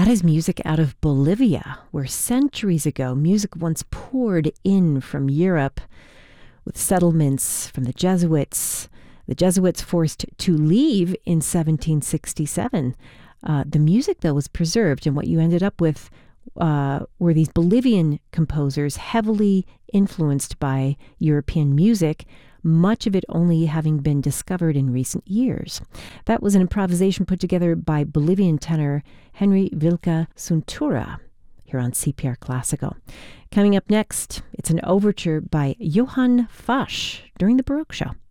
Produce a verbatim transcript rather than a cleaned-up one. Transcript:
That is music out of Bolivia, where centuries ago music once poured in from Europe with settlements from the Jesuits. The Jesuits forced to leave in seventeen sixty-seven. Uh, the music, though, was preserved, and what you ended up with uh, were these Bolivian composers heavily influenced by European music, much of it only having been discovered in recent years. That was an improvisation put together by Bolivian tenor Henry Vilca Suntura here on C P R Classical. Coming up next, it's an overture by Johann Fasch during the Baroque Show.